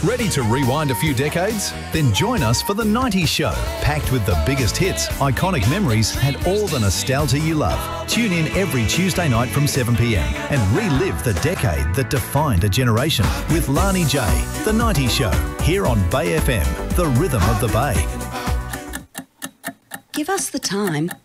Ready to rewind a few decades? Then join us for The 90s Show, packed with the biggest hits, iconic memories and all the nostalgia you love. Tune in every Tuesday night from 7pm and relive the decade that defined a generation with Lani J. The 90s Show, here on Bay FM, the rhythm of the Bay. Give us the time